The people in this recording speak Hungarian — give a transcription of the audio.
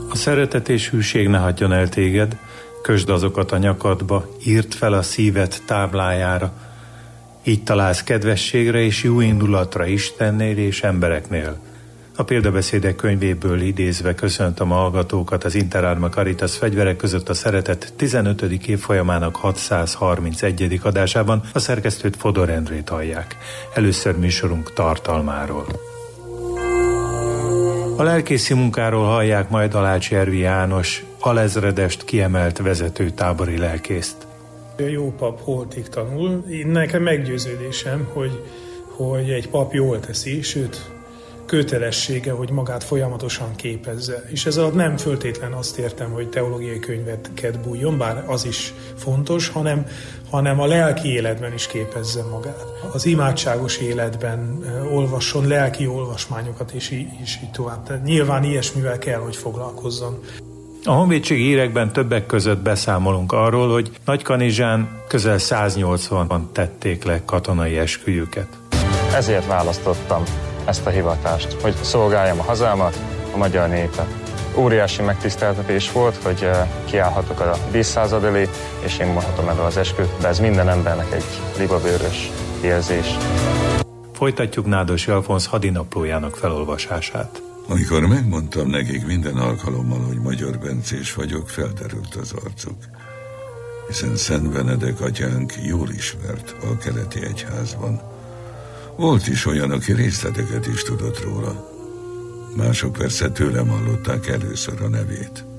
A szeretet és hűség ne hagyjon el téged, kösd azokat a nyakadba, írd fel a szíved táblájára. Így találsz kedvességre és jó indulatra Istennél és embereknél. A példabeszédek könyvéből idézve köszöntöm a hallgatókat az Interarma Caritas Fegyverek között a szeretet 15. évfolyamának 631. adásában. A szerkesztőt Fodor Endrét hallják. Először műsorunk tartalmáról. A lelkészi munkáról hallják majd Alácsi Ervi János, alezredest kiemelt vezető tábori lelkészt. A jó pap holtig tanul. Nekem meggyőződésem, hogy egy pap jól teszi, sőt, kötelessége, hogy magát folyamatosan képezze. És ez alatt nem föltétlen azt értem, hogy teológiai könyveket bújjon, bár az is fontos, hanem a lelki életben is képezze magát. Az imádságos életben olvasson lelki olvasmányokat, és így tovább. Tehát nyilván ilyesmivel kell, hogy foglalkozzon. A honvédségi hírekben többek között beszámolunk arról, hogy Nagykanizsán közel 180-an tették le katonai esküjüket. Ezért választottam ezt a hivatást, hogy szolgáljam a hazámat, a magyar népet. Óriási megtiszteltetés volt, hogy kiállhatok a díszszázad elé, és én mondhatom el az esküt, de ez minden embernek egy libabőrös érzés. Folytatjuk Nádas Alfonz hadinaplójának felolvasását. Amikor megmondtam nekik minden alkalommal, hogy Magyar Bencés vagyok, felderült az arcuk, hiszen Szent Benedek atyánk jól ismert a keleti egyházban. Volt is olyan, aki részleteket is tudott róla. Mások persze tőlem hallották először a nevét.